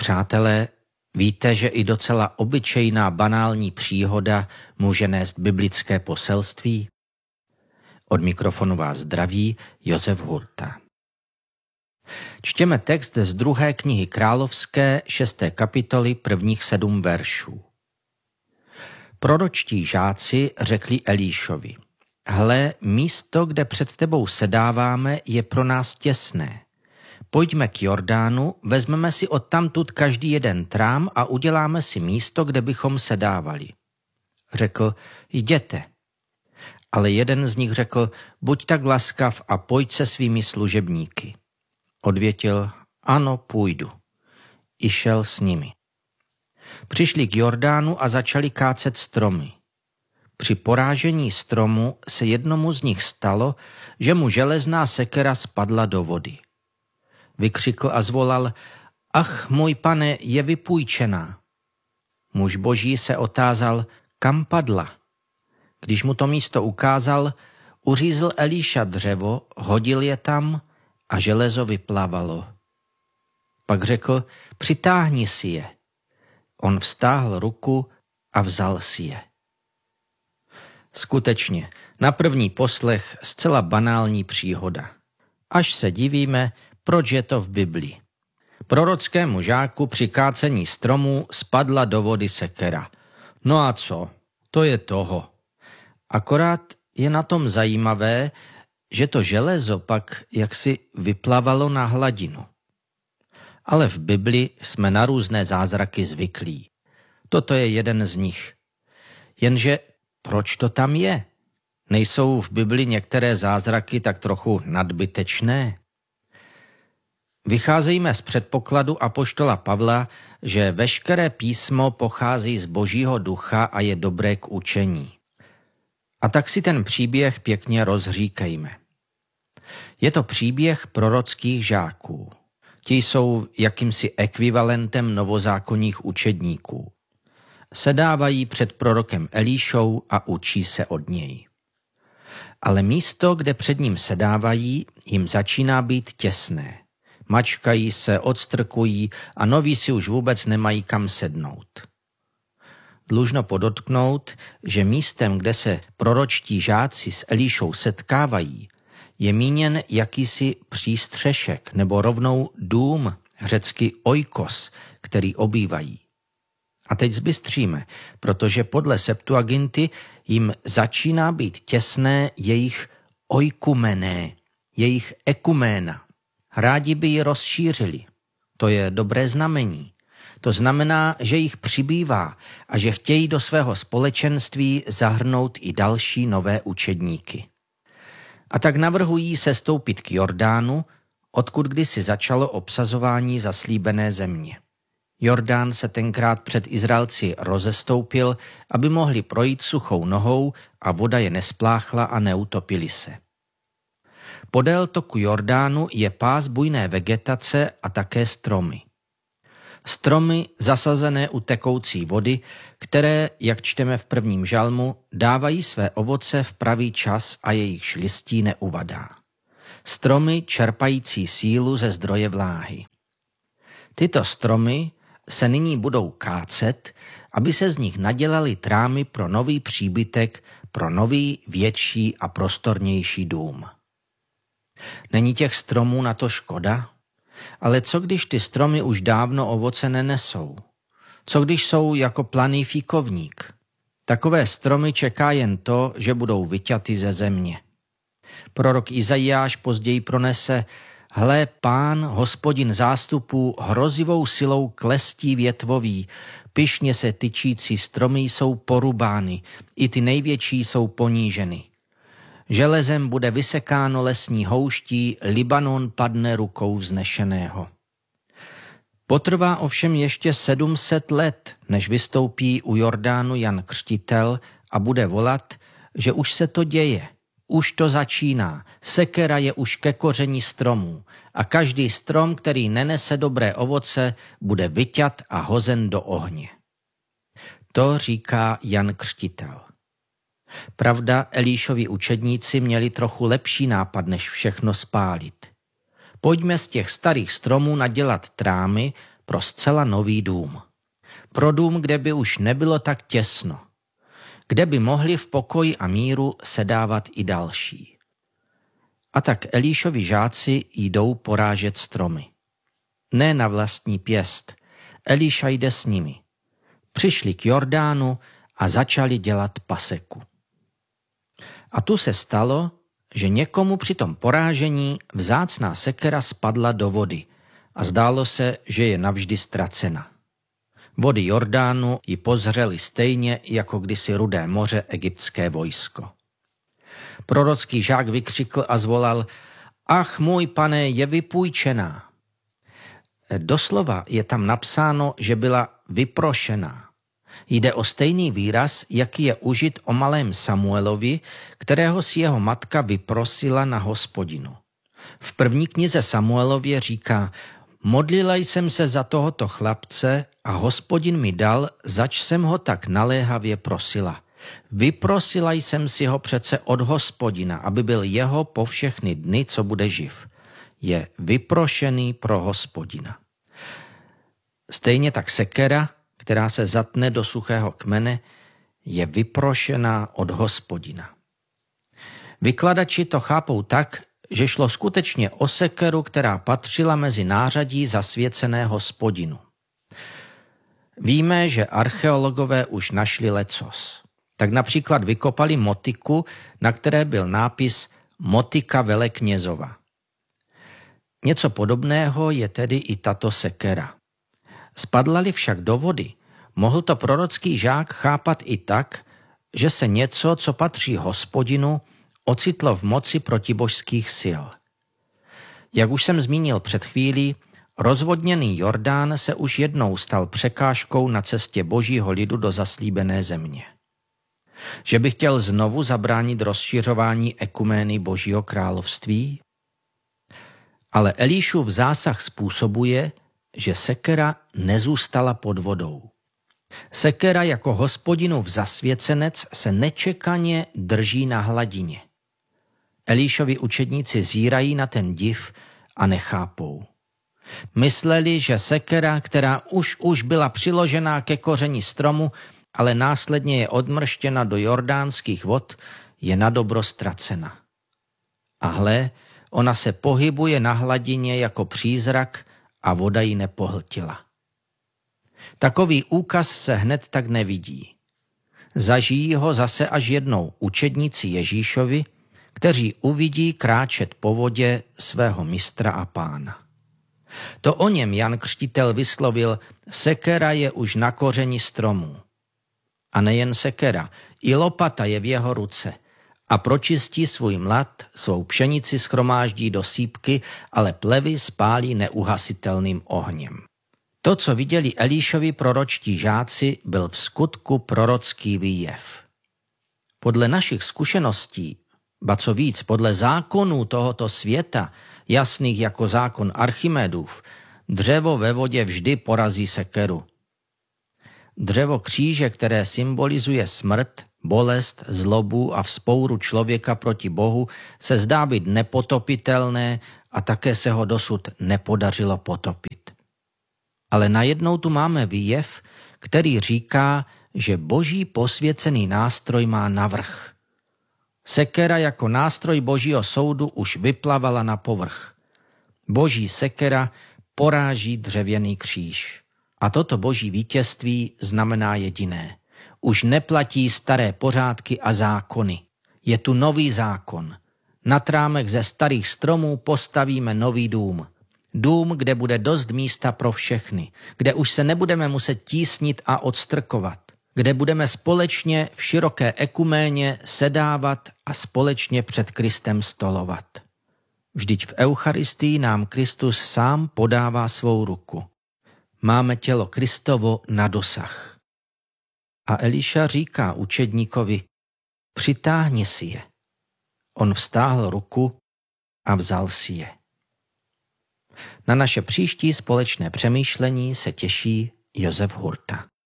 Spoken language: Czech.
Přátelé, víte, že i docela obyčejná banální příhoda může nést biblické poselství? Od mikrofonu vás zdraví Josef Hurta. Čtěme text z 2. knihy Královské, 6. kapitoly, prvních 7 veršů. Proročtí žáci řekli Elíšovi: Hle, místo, kde před tebou sedáváme, je pro nás těsné. Pojďme k Jordánu, vezmeme si odtamtud každý jeden trám a uděláme si místo, kde bychom sedávali. Řekl: Jděte. Ale jeden z nich řekl: Buď tak laskav a pojď se svými služebníky. Odvětil: Ano, půjdu. I šel s nimi. Přišli k Jordánu a začali kácet stromy. Při porážení stromu se jednomu z nich stalo, že mu železná sekera spadla do vody. Vykřikl a zvolal: Ach, můj pane, je vypůjčená. Muž boží se otázal, kam padla. Když mu to místo ukázal, uřízl Elíša dřevo, hodil je tam a železo vyplavalo. Pak řekl: Přitáhni si je. On vztáhl ruku a vzal si je. Skutečně, na první poslech zcela banální příhoda. Až se divíme, proč je to v Biblii. Prorockému žáku při kácení stromů spadla do vody sekera. No a co? To je toho. Akorát je na tom zajímavé, že to železo pak jaksi vyplavalo na hladinu. Ale v Bibli jsme na různé zázraky zvyklí. Toto je jeden z nich. Jenže proč to tam je? Nejsou v Bibli některé zázraky tak trochu nadbytečné? Vycházejme z předpokladu apoštola Pavla, že veškeré písmo pochází z Božího ducha a je dobré k učení. A tak si ten příběh pěkně rozříkejme. Je to příběh prorockých žáků. Ti jsou jakýmsi ekvivalentem novozákonních učedníků. Sedávají před prorokem Elíšou a učí se od něj. Ale místo, kde před ním sedávají, jim začíná být těsné. Mačkají se, odstrkují a noví si už vůbec nemají kam sednout. Dlužno podotknout, že místem, kde se proročtí žáci s Elíšou setkávají, je míněn jakýsi přístřešek nebo rovnou dům, řecky oikos, který obývají. A teď zbystříme, protože podle Septuaginty jim začíná být těsné jejich oikumené, jejich ekuména. Rádi by ji rozšířili. To je dobré znamení. To znamená, že jich přibývá a že chtějí do svého společenství zahrnout i další nové učedníky. A tak navrhují sestoupit k Jordánu, odkud kdysi začalo obsazování zaslíbené země. Jordán se tenkrát před Izraelci rozestoupil, aby mohli projít suchou nohou a voda je nespláchla a neutopili se. Podél toku Jordánu je pás bujné vegetace a také stromy. Stromy zasazené u tekoucí vody, které, jak čteme v prvním žalmu, dávají své ovoce v pravý čas a jejich listí neuvadá. Stromy čerpající sílu ze zdroje vláhy. Tyto stromy se nyní budou kácet, aby se z nich nadělaly trámy pro nový příbytek, pro nový, větší a prostornější dům. Není těch stromů na to škoda? Ale co když ty stromy už dávno ovoce nenesou? Co když jsou jako planý fíkovník? Takové stromy čeká jen to, že budou vyťaty ze země. Prorok Izajáš později pronese: Hle, Pán, Hospodin zástupů, hrozivou silou klestí větvový, pyšně se tyčící stromy jsou porubány, i ty největší jsou poníženy. Železem bude vysekáno lesní houští, Libanon padne rukou vznešeného. Potrvá ovšem ještě 700 let, než vystoupí u Jordánu Jan Křtitel a bude volat, že už se to děje, už to začíná, sekera je už ke koření stromů a každý strom, který nenese dobré ovoce, bude vyťat a hozen do ohně. To říká Jan Křtitel. Pravda, Elíšovi učedníci měli trochu lepší nápad, než všechno spálit. Pojďme z těch starých stromů nadělat trámy, pro zcela nový dům. Pro dům, kde by už nebylo tak těsno. Kde by mohli v pokoji a míru sedávat i další. A tak Elíšovi žáci jdou porážet stromy. Ne na vlastní pěst. Elíša jde s nimi. Přišli k Jordánu a začali dělat paseku. A tu se stalo, že někomu při tom porážení vzácná sekera spadla do vody a zdálo se, že je navždy ztracena. Vody Jordánu ji pozřely stejně jako kdysi Rudé moře egyptské vojsko. Prorocký žák vykřikl a zvolal: Ach, můj pane, je vypůjčená. Doslova je tam napsáno, že byla vyprošená. Jde o stejný výraz, jaký je užit o malém Samuelovi, kterého si jeho matka vyprosila na Hospodinu. V první knize Samuelově říká: Modlila jsem se za tohoto chlapce a Hospodin mi dal, zač jsem ho tak naléhavě prosila. Vyprosila jsem si ho přece od Hospodina, aby byl jeho po všechny dny, co bude živ. Je vyprošený pro Hospodina. Stejně tak sekera, která se zatne do suchého kmene, je vyprošená od Hospodina. Vykladači to chápou tak, že šlo skutečně o sekeru, která patřila mezi nářadí zasvěcené Hospodinu. Víme, že archeologové už našli lecos. Tak například vykopali motiku, na které byl nápis Motika veleknězova. Něco podobného je tedy i tato sekera. Spadla-li však do vody, mohl to prorocký žák chápat i tak, že se něco, co patří Hospodinu, ocitlo v moci protibožských sil. Jak už jsem zmínil před chvílí, rozvodněný Jordán se už jednou stal překážkou na cestě božího lidu do zaslíbené země. Že by chtěl znovu zabránit rozšiřování ekumény božího království? Ale Elíšův zásah způsobuje, že sekera nezůstala pod vodou. Sekera jako Hospodinův zasvěcenec se nečekaně drží na hladině. Elíšovi učedníci zírají na ten div a nechápou. Mysleli, že sekera, která už byla přiložená ke kořeni stromu, ale následně je odmrštěna do jordánských vod, je nadobro ztracena. A hle, ona se pohybuje na hladině jako přízrak a voda ji nepohltila. Takový úkaz se hned tak nevidí. Zažijí ho zase až jednou učedníci Ježíšovi, kteří uvidí kráčet po vodě svého mistra a pána. To o něm Jan Křtitel vyslovil: sekera je už na kořeni stromů. A nejen sekera, i lopata je v jeho ruce a pročistí svůj mlad, svou pšenici shromáždí do sýpky, ale plevy spálí neuhasitelným ohněm. To, co viděli Elíšovi proročtí žáci, byl v skutku prorocký výjev. Podle našich zkušeností, ba co víc, podle zákonů tohoto světa, jasných jako zákon Archimedův, dřevo ve vodě vždy porazí sekeru. Dřevo kříže, které symbolizuje smrt, bolest, zlobu a vzpouru člověka proti Bohu, se zdá být nepotopitelné a také se ho dosud nepodařilo potopit. Ale najednou tu máme výjev, který říká, že boží posvěcený nástroj má navrch. Sekera jako nástroj božího soudu už vyplavala na povrch. Boží sekera poráží dřevěný kříž. A toto boží vítězství znamená jediné. Už neplatí staré pořádky a zákony. Je tu nový zákon. Nad rámek ze starých stromů postavíme nový dům. Dům, kde bude dost místa pro všechny. Kde už se nebudeme muset tísnit a odstrkovat. Kde budeme společně v široké ekuméně sedávat a společně před Kristem stolovat. Vždyť v Eucharistii nám Kristus sám podává svou ruku. Máme tělo Kristovo na dosah. A Eliša říká učedníkovi: přitáhni si je. On vztáhl ruku a vzal si je. Na naše příští společné přemýšlení se těší Josef Hurta.